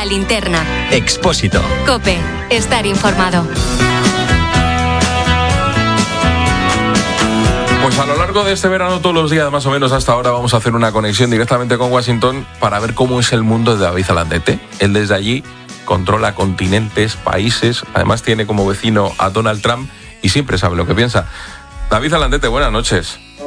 linterna. Expósito. COPE. Estar informado. Pues a lo largo de este verano, todos los días más o menos hasta ahora, vamos a hacer una conexión directamente con Washington para ver cómo es el mundo de David Alandete. Él desde allí controla continentes, países, además tiene como vecino a Donald Trump y siempre sabe lo que piensa. David Alandete, buenas noches.